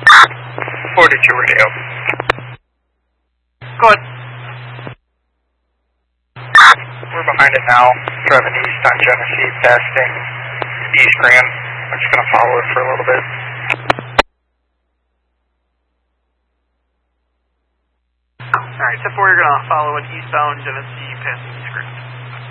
42 radio. Go ahead. We're behind it now, driving east on Genesee, passing East Grand. I'm just going to follow it for a little bit. Alright, 10-4, you're going to follow it eastbound Genesee, passing East Grand.